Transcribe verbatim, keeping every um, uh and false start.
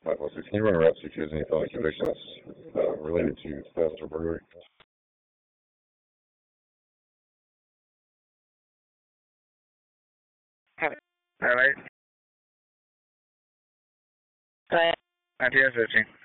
five oh six. Can you run a route see if she has any felony convictions uh, related to theft or burglary? All right. Go ahead. nineteen searching.